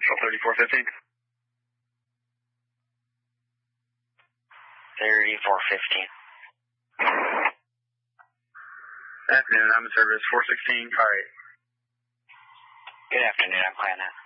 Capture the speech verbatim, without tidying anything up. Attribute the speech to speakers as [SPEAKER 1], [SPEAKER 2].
[SPEAKER 1] Central thirty-four fifteen.
[SPEAKER 2] thirty-four fifteen.
[SPEAKER 1] Afternoon, I'm in service four sixteen, car eight.
[SPEAKER 2] Good afternoon, I'm Planet.